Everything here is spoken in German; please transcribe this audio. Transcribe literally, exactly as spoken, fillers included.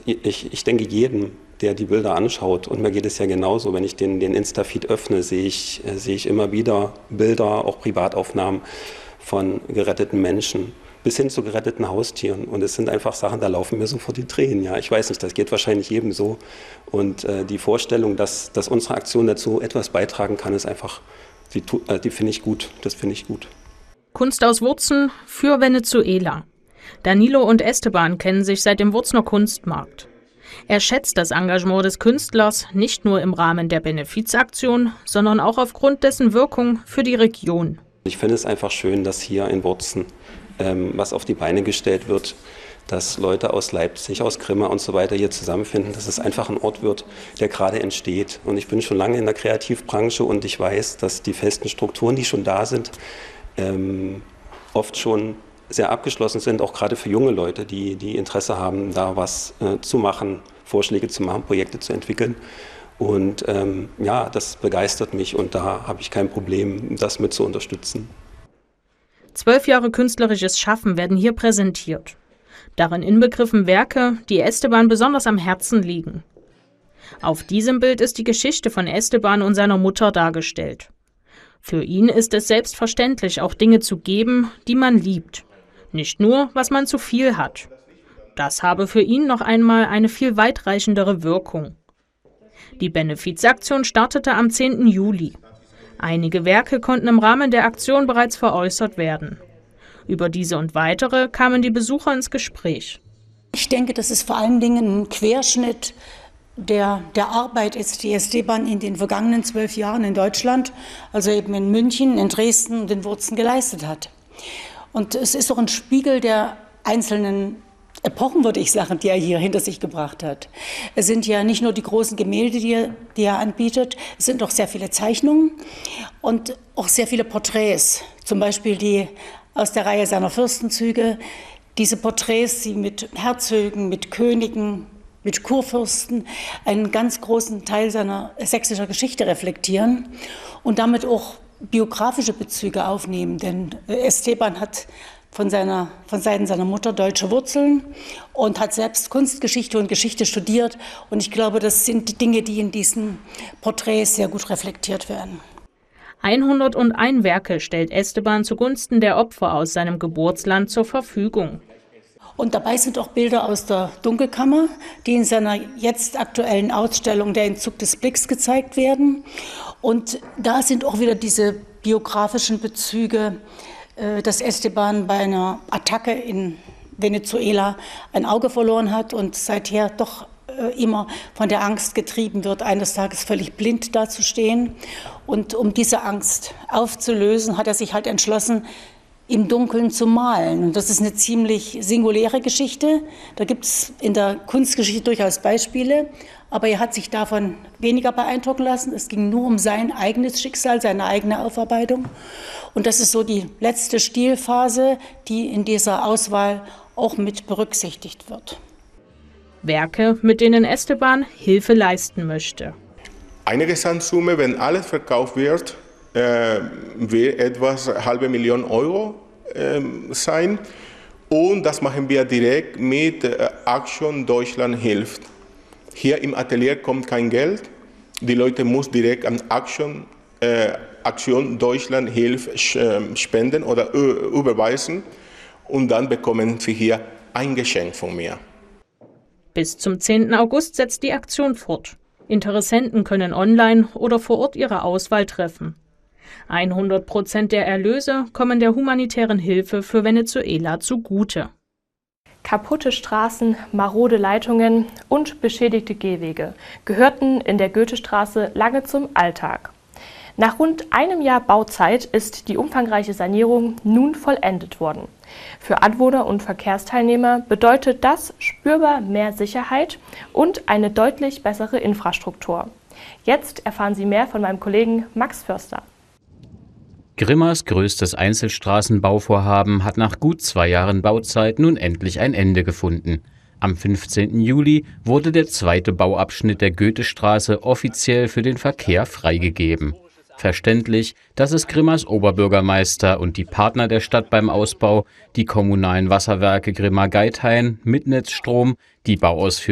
ich, ich denke jedem, der die Bilder anschaut, und mir geht es ja genauso, wenn ich den, den Insta-Feed öffne, sehe ich, äh, sehe ich immer wieder Bilder, auch Privataufnahmen von geretteten Menschen bis hin zu geretteten Haustieren. Und es sind einfach Sachen, da laufen mir sofort die Tränen. Ja, ich weiß nicht, das geht wahrscheinlich jedem so. Und äh, die Vorstellung, dass, dass unsere Aktion dazu etwas beitragen kann, ist einfach, die, äh, die finde ich gut. Das finde ich gut. Kunst aus Wurzen für Venezuela. Danilo und Esteban kennen sich seit dem Wurzner Kunstmarkt. Er schätzt das Engagement des Künstlers nicht nur im Rahmen der Benefizaktion, sondern auch aufgrund dessen Wirkung für die Region. Ich finde es einfach schön, dass hier in Wurzen ähm, was auf die Beine gestellt wird, dass Leute aus Leipzig, aus Grimma und so weiter hier zusammenfinden, dass es einfach ein Ort wird, der gerade entsteht. Und ich bin schon lange in der Kreativbranche und ich weiß, dass die festen Strukturen, die schon da sind, ähm, oft schon sehr abgeschlossen sind, auch gerade für junge Leute, die, die Interesse haben, da was äh, zu machen, Vorschläge zu machen, Projekte zu entwickeln. Und ähm, ja, das begeistert mich und da habe ich kein Problem, das mit zu unterstützen. Zwölf Jahre künstlerisches Schaffen werden hier präsentiert. Darin inbegriffen Werke, die Esteban besonders am Herzen liegen. Auf diesem Bild ist die Geschichte von Esteban und seiner Mutter dargestellt. Für ihn ist es selbstverständlich, auch Dinge zu geben, die man liebt. Nicht nur, was man zu viel hat. Das habe für ihn noch einmal eine viel weitreichendere Wirkung. Die Benefizaktion startete am zehnten Juli. Einige Werke konnten im Rahmen der Aktion bereits veräußert werden. Über diese und weitere kamen die Besucher ins Gespräch. Ich denke, dass es vor allen Dingen ein Querschnitt der, der Arbeit ist, die Esteban in den vergangenen zwölf Jahren in Deutschland, also eben in München, in Dresden und in Wurzen geleistet hat. Und es ist auch ein Spiegel der einzelnen Epochen, würde ich sagen, die er hier hinter sich gebracht hat. Es sind ja nicht nur die großen Gemälde, die er, die er anbietet, es sind auch sehr viele Zeichnungen und auch sehr viele Porträts. Zum Beispiel die aus der Reihe seiner Fürstenzüge, diese Porträts, die mit Herzögen, mit Königen, mit Kurfürsten einen ganz großen Teil seiner sächsischer Geschichte reflektieren und damit auch biografische Bezüge aufnehmen. Denn Esteban hat von, seiner, von Seiten seiner Mutter deutsche Wurzeln und hat selbst Kunstgeschichte und Geschichte studiert. Und ich glaube, das sind die Dinge, die in diesen Porträts sehr gut reflektiert werden. hunderteins Werke stellt Esteban zugunsten der Opfer aus seinem Geburtsland zur Verfügung. Und dabei sind auch Bilder aus der Dunkelkammer, die in seiner jetzt aktuellen Ausstellung Der Entzug des Blicks gezeigt werden. Und da sind auch wieder diese biografischen Bezüge, äh, dass Esteban bei einer Attacke in Venezuela ein Auge verloren hat und seither doch äh, immer von der Angst getrieben wird, eines Tages völlig blind dazustehen. Und um diese Angst aufzulösen, hat er sich halt entschlossen, im Dunkeln zu malen. Und das ist eine ziemlich singuläre Geschichte. Da gibt es in der Kunstgeschichte durchaus Beispiele, aber er hat sich davon weniger beeindrucken lassen. Es ging nur um sein eigenes Schicksal, seine eigene Aufarbeitung. Und das ist so die letzte Stilphase, die in dieser Auswahl auch mit berücksichtigt wird. Werke, mit denen Esteban Hilfe leisten möchte. Eine Gesamtsumme, wenn alles verkauft wird, äh, wird etwas halbe Million Euro äh, sein. Und das machen wir direkt mit äh, Action Deutschland hilft. Hier im Atelier kommt kein Geld. Die Leute müssen direkt an Action, äh, Aktion Deutschland hilft äh, spenden oder äh, überweisen. Und dann bekommen sie hier ein Geschenk von mir. Bis zum zehnten August setzt die Aktion fort. Interessenten können online oder vor Ort ihre Auswahl treffen. hundert Prozent der Erlöse kommen der humanitären Hilfe für Venezuela zugute. Kaputte Straßen, marode Leitungen und beschädigte Gehwege gehörten in der Goethestraße lange zum Alltag. Nach rund einem Jahr Bauzeit ist die umfangreiche Sanierung nun vollendet worden. Für Anwohner und Verkehrsteilnehmer bedeutet das spürbar mehr Sicherheit und eine deutlich bessere Infrastruktur. Jetzt erfahren Sie mehr von meinem Kollegen Max Förster. Grimmas größtes Einzelstraßenbauvorhaben hat nach gut zwei Jahren Bauzeit nun endlich ein Ende gefunden. Am fünfzehnten Juli wurde der zweite Bauabschnitt der Goethestraße offiziell für den Verkehr freigegeben. Verständlich, dass es Grimmas Oberbürgermeister und die Partner der Stadt beim Ausbau, die kommunalen Wasserwerke Grimma-Geithain, Mitnetzstrom, die Bauausführung